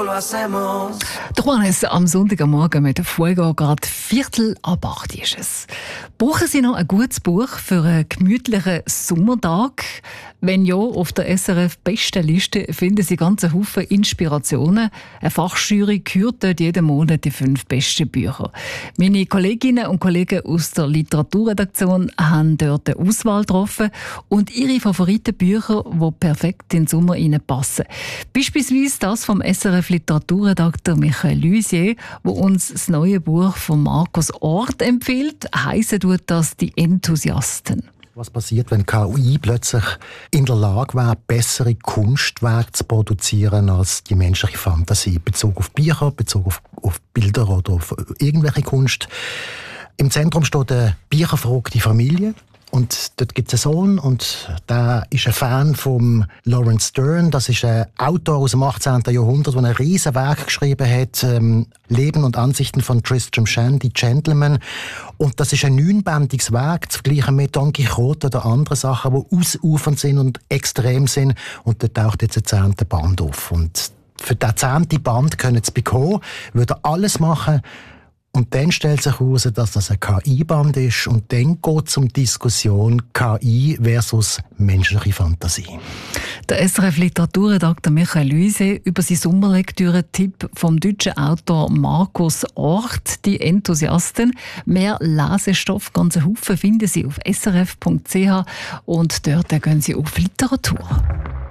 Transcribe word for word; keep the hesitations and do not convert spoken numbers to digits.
lo hacemos. Der Juanes am Sonntagmorgen mit Fuego, gerade Viertel ab acht ist es. Brauchen Sie noch ein gutes Buch für einen gemütlichen Sommertag? Wenn ja, auf der S R F-Bestenliste finden Sie ganz einen Haufen Inspirationen. Eine Fachjury kürt dort jeden Monat die fünf besten Bücher. Meine Kolleginnen und Kollegen aus der Literaturredaktion haben dort eine Auswahl getroffen und ihre Favoritenbücher, die perfekt in den Sommer passen. Beispielsweise das vom S R F-Literaturredakteur Michael Luisier, wo uns das neue Buch von Markus Orth empfiehlt. Heissen tut das «Die Enthusiasten». Was passiert, wenn K I plötzlich in der Lage wäre, bessere Kunstwerke zu produzieren als die menschliche Fantasie? Bezogen auf Bücher, bezogen auf, auf Bilder oder auf irgendwelche Kunst. Im Zentrum steht eine bücherverrückte Familie. Und dort gibt es einen Sohn und der ist ein Fan von Lawrence Stern. Das ist ein Autor aus dem achtzehnten Jahrhundert, der ein riesen Werk geschrieben hat, ähm, Leben und Ansichten von Tristram Shandy, Gentleman. Und das ist ein neunbändiges Werk, zu vergleichen mit Don Quixote oder anderen Sachen, die ausufernd sind und extrem sind. Und dort taucht jetzt ein zehnter Band auf. Und für den zehnten Band können sie bekommen, würde er alles machen. Und dann stellt sich heraus, dass das ein K I-Band ist. Und dann geht es um die Diskussion K I versus menschliche Fantasie. Der S R F-Literaturredakteur Michael Luisier über seinen Sommerlektüre-Tipp vom deutschen Autor Markus Orth, «Die Enthusiasten». Mehr Lesestoff, ganze Haufen, finden Sie auf s r f punkt c h und dort gehen Sie auf Literatur.